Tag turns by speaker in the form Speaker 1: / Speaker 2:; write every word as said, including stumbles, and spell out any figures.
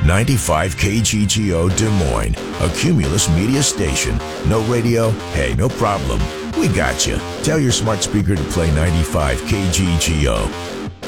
Speaker 1: ninety-five K G G O Des Moines, a Cumulus media station. No radio? Hey, no problem. We got you. Tell your smart speaker to play ninety-five K G G O.